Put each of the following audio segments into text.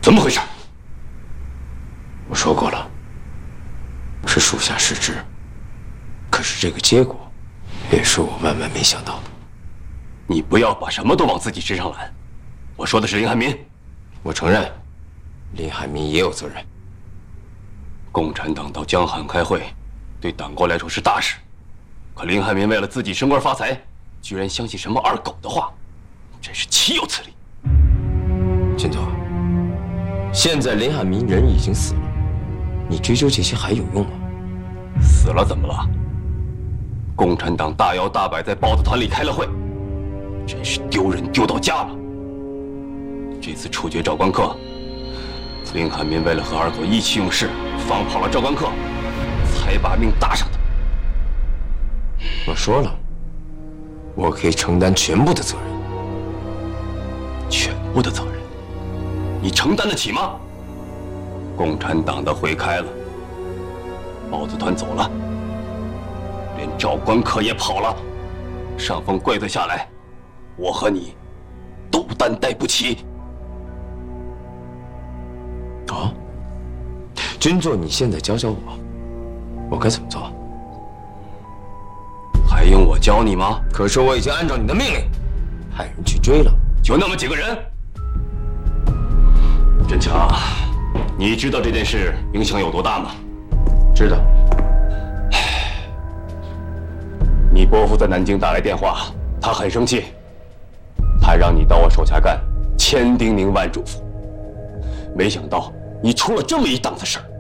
怎么回事？ 我说过了，是属下失职。可是这个结果，也是我万万没想到的。 你不要把什么都往自己身上揽。我说的是林汉民。 我承认，林汉民也有责任。 共产党到江汉开会，对党国来说是大事。可林汉民为了自己升官发财，居然相信什么二狗的话，真是岂有此理！ 金座，现在林汉民人已经死了，你追究这些还有用吗？ 死了怎么了？共产党大摇大摆在豹子团里开了会，真是丢人丢到家了。这次处决赵光克，林汉民为了和二狗意气用事，放跑了赵光克，才把命搭上的。 我说了，我可以承担全部的责任。 全部的责任，你承担得起吗？共产党的会开了，豹子团走了，连赵光克也跑了，上峰跪坐下来，我和你都担待不起。 哦，军座，你现在教教我，我该怎么做？ 还用我教你吗？ 可是我已经按照你的命令，派人去追了。 就那么几个人。振强，你知道这件事影响有多大吗？ 知道。 你伯父在南京打来电话，他很生气，他让你到我手下干，千叮咛万嘱咐。没想到你出了这么一档子事儿。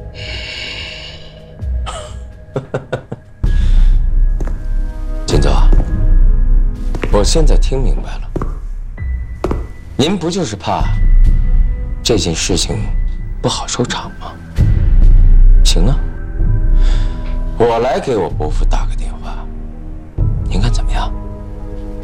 金座，我现在听明白了，您不就是怕这件事情不好收场吗？行啊，我来给我伯父打个电话，您看怎么样？